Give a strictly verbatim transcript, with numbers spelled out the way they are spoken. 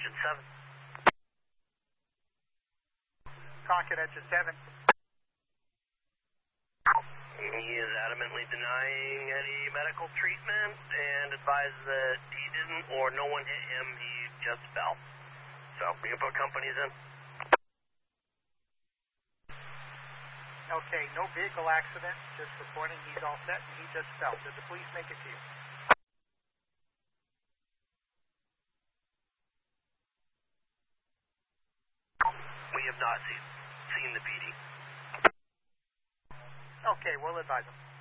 Engine seven. Concord Engine seven. He is adamantly denying any medical treatment and advised that he didn't or no one hit him, he just fell. So, we can put companies in. Okay, no vehicle accident, just reporting he's all set and he just fell. Did the police make it to you? We have not seen, seen the P D. Okay, we'll advise him.